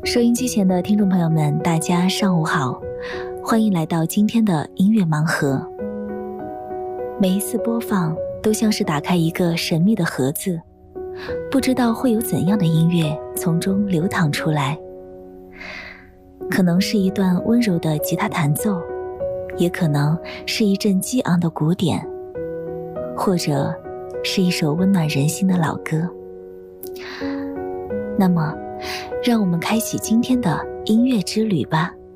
收音机前的听众朋友们，大家上午好，欢迎来到今天的音乐盲盒。每一次播放都像是打开一个神秘的盒子，不知道会有怎样的音乐从中流淌出来。可能是一段温柔的吉他弹奏，也可能是一阵激昂的鼓点，或者是一首温暖人心的老歌。那么让我们开启今天的音乐之旅吧。